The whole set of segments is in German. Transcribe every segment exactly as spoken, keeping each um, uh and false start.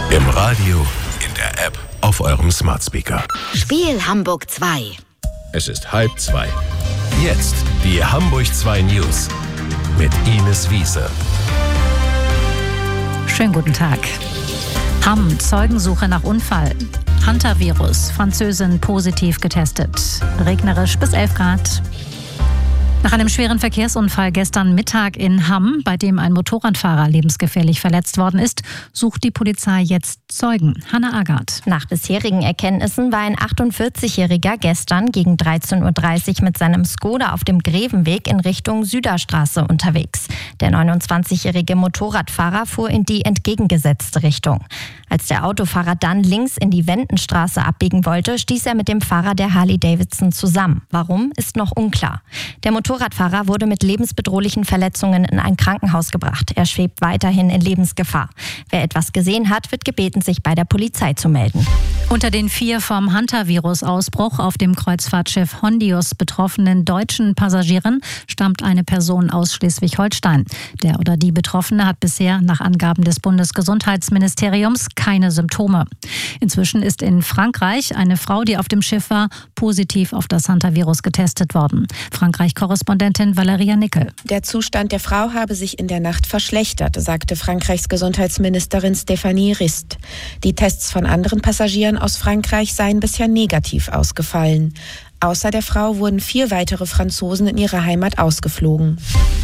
Im Radio, in der App, auf eurem Smart Speaker. Spiel Hamburg zwei. Es ist halb zwei. Jetzt die Hamburg zwei News mit Ines Wiese. Schönen guten Tag. Hamm, Zeugensuche nach Unfall. Hantavirus, Französin positiv getestet. Regnerisch bis elf Grad. Nach einem schweren Verkehrsunfall gestern Mittag in Hamm, bei dem ein Motorradfahrer lebensgefährlich verletzt worden ist, sucht die Polizei jetzt Zeugen. Hanna Agard. Nach bisherigen Erkenntnissen war ein achtundvierzigjähriger gestern gegen dreizehn Uhr dreißig mit seinem Skoda auf dem Grevenweg in Richtung Süderstraße unterwegs. Der neunundzwanzigjährige Motorradfahrer fuhr in die entgegengesetzte Richtung. Als der Autofahrer dann links in die Wendenstraße abbiegen wollte, stieß er mit dem Fahrer der Harley-Davidson zusammen. Warum, ist noch unklar. Der Motorradfahrer wurde mit lebensbedrohlichen Verletzungen in ein Krankenhaus gebracht. Er schwebt weiterhin in Lebensgefahr. Wer etwas gesehen hat, wird gebeten, sich bei der Polizei zu melden. Unter den vier vom Hantavirus-Ausbruch auf dem Kreuzfahrtschiff Hondius betroffenen deutschen Passagieren stammt eine Person aus Schleswig-Holstein. Der oder die Betroffene hat bisher nach Angaben des Bundesgesundheitsministeriums keine Symptome. Inzwischen ist in Frankreich eine Frau, die auf dem Schiff war, positiv auf das Hantavirus getestet worden. Frankreich-Korrespondentin Valeria Nickel. Der Zustand der Frau habe sich in der Nacht verschlechtert, sagte Frankreichs Gesundheitsministerin Stéphanie Rist. Die Tests von anderen Passagieren aus Frankreich seien bisher negativ ausgefallen. Außer der Frau wurden vier weitere Franzosen in ihre Heimat ausgeflogen.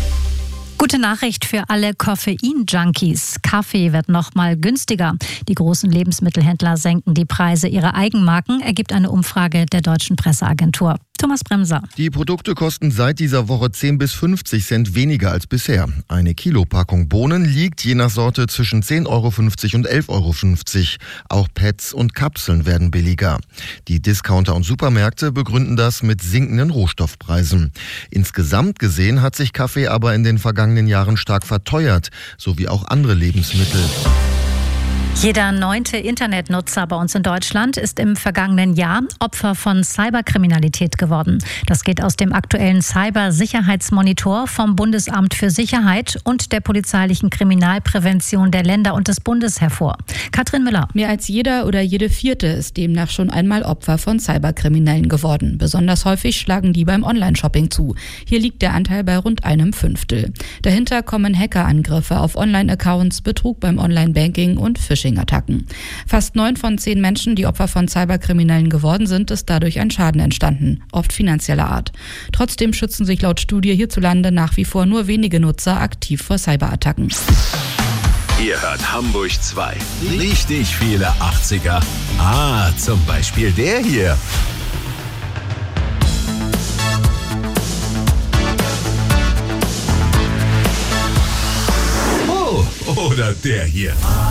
Gute Nachricht für alle Koffein-Junkies. Kaffee wird noch mal günstiger. Die großen Lebensmittelhändler senken die Preise ihrer Eigenmarken, ergibt eine Umfrage der Deutschen Presseagentur. Thomas Bremser. Die Produkte kosten seit dieser Woche zehn bis fünfzig Cent weniger als bisher. Eine Kilopackung Bohnen liegt je nach Sorte zwischen zehn Euro fünfzig und elf Euro fünfzig. Auch Pads und Kapseln werden billiger. Die Discounter und Supermärkte begründen das mit sinkenden Rohstoffpreisen. Insgesamt gesehen hat sich Kaffee aber in den vergangenen Jahren stark verteuert, sowie auch andere Lebensmittel. Jeder neunte Internetnutzer bei uns in Deutschland ist im vergangenen Jahr Opfer von Cyberkriminalität geworden. Das geht aus dem aktuellen Cybersicherheitsmonitor vom Bundesamt für Sicherheit und der polizeilichen Kriminalprävention der Länder und des Bundes hervor. Katrin Müller. Mehr als jeder oder jede Vierte ist demnach schon einmal Opfer von Cyberkriminellen geworden. Besonders häufig schlagen die beim Online-Shopping zu. Hier liegt der Anteil bei rund einem Fünftel. Dahinter kommen Hackerangriffe auf Online-Accounts, Betrug beim Online-Banking und Phishing. Attacken. Fast neun von zehn Menschen, die Opfer von Cyberkriminellen geworden sind, ist dadurch ein Schaden entstanden, oft finanzieller Art. Trotzdem schützen sich laut Studie hierzulande nach wie vor nur wenige Nutzer aktiv vor Cyberattacken. Ihr hört Hamburg zwei. Richtig viele achtziger. Ah, zum Beispiel der hier. Oh, oder der hier.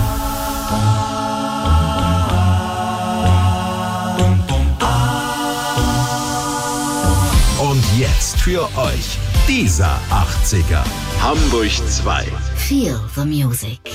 Und jetzt für euch dieser achtziger. Hamburg zwei. Feel the music.